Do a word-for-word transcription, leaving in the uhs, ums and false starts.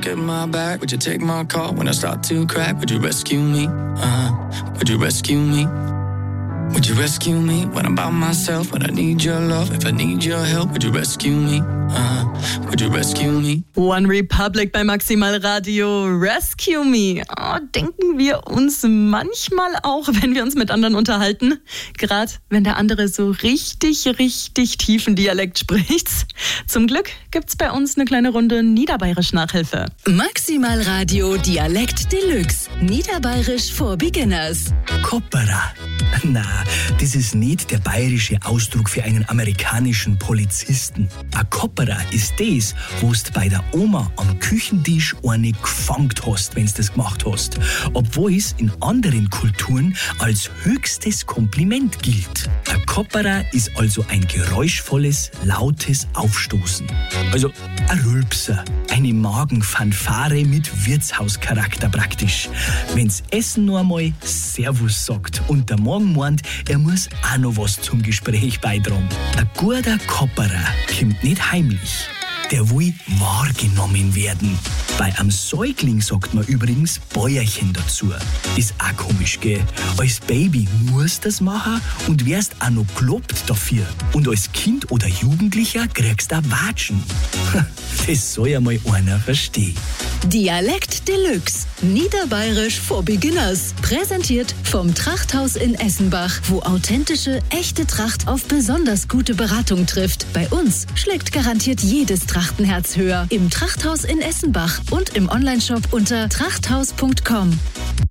get my back? Would you take my call when I start to crack? Would you rescue me? Uh, would you rescue me? Would you rescue me when I'm by myself? When I need your love, if I need your help, would you rescue me? Uh, would you rescue me? One Republic bei Maximal Radio, Rescue Me. Oh, denken wir uns manchmal auch, wenn wir uns mit anderen unterhalten. Gerade wenn der andere so richtig, richtig tiefen Dialekt spricht. Zum Glück gibt's bei uns eine kleine Runde Niederbayerisch Nachhilfe. Maximal Radio Dialekt Deluxe. Niederbayerisch for Beginners. Kopperer. Na, das ist nicht der bayerische Ausdruck für einen amerikanischen Polizisten. Ein Kopperer ist das, was du bei der Oma am Küchentisch eine gefangen hast, wenn du das gemacht hast. Obwohl es in anderen Kulturen als höchstes Kompliment gilt. Ein Kopperer ist also ein geräuschvolles, lautes Aufstoßen. Also ein Rülpser, eine Magenfanfare mit Wirtshauscharakter praktisch. Wenn's Essen nur einmal Servus sagt und der Magen meint, er muss auch noch was zum Gespräch beitragen. Ein guter Kopperer kommt nicht heimlich. Der will wahrgenommen werden. Bei einem Säugling sagt man übrigens Bäuerchen dazu. Ist auch komisch, gell? Als Baby musst du das machen und wirst auch noch gelobt dafür. Und als Kind oder Jugendlicher kriegst du auch Watschen. Das soll ja mal einer verstehen. Dialekt Deluxe. Niederbayerisch for Beginners. Präsentiert vom Trachthaus in Essenbach, wo authentische, echte Tracht auf besonders gute Beratung trifft. Bei uns schlägt garantiert jedes Trachtenherz höher. Im Trachthaus in Essenbach und im Onlineshop unter trachthaus punkt com.